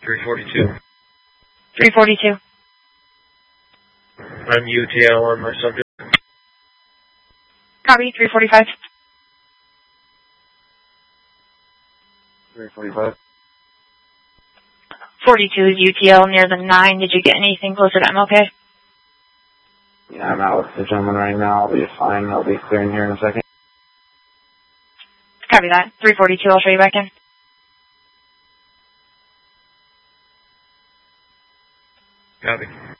342. 342. I'm UTL on my subject. Copy, 345. 345. 42 is UTL near the 9. Did you get anything closer to MLK? Yeah, I'm out with the gentleman right now. I'll be fine. I'll be clearing here in a second. Copy that. 342, I'll show you back in. Copy.